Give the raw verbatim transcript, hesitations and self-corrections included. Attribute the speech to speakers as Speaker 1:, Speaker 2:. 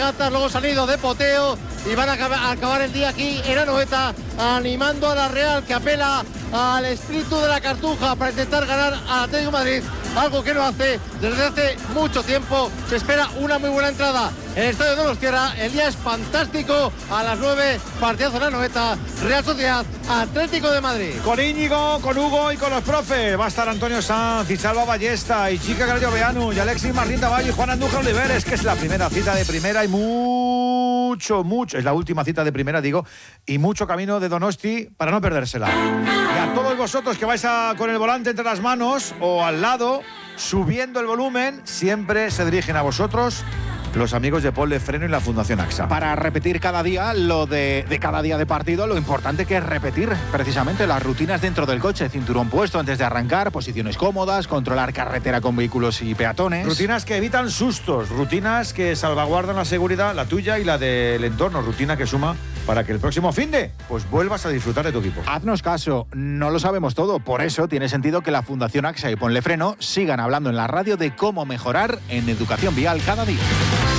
Speaker 1: cabalgatas, luego se han ido de poteo y van a acabar el día aquí en Anoeta animando a la Real, que apela al espíritu de la Cartuja para intentar ganar al Atlético de Madrid, algo que no hace desde hace mucho tiempo. Se espera una muy buena entrada en el estadio de Donostiarra. El día es fantástico, a las nueve, partidazo en Anoeta, Real Sociedad, Atlético de Madrid.
Speaker 2: Con Íñigo, con Hugo y con los profes va a estar Antonio Sanz y Salva Ballesta y Chica Gallo Beanu y Alexis Martín Davallo y Juan Andújar Oliveres, que es la primera cita de primera y mucho, mucho, es la última cita de primera, digo, y mucho camino de Donosti para no perdérsela. Y a todos vosotros que vais a, con el volante entre las manos o al lado, subiendo el volumen, siempre se dirigen a vosotros los amigos de Ponle Freno y la Fundación AXA.
Speaker 3: Para repetir cada día lo de, de cada día de partido, lo importante que es repetir precisamente las rutinas dentro del coche. Cinturón puesto antes de arrancar, posiciones cómodas, controlar carretera con vehículos y peatones.
Speaker 2: Rutinas que evitan sustos, rutinas que salvaguardan la seguridad, la tuya y la del entorno. Rutina que suma para que el próximo finde pues vuelvas a disfrutar de tu equipo.
Speaker 3: Haznos caso, no lo sabemos todo. Por eso tiene sentido que la Fundación AXA y Ponle Freno sigan hablando en la radio de cómo mejorar en educación vial cada día.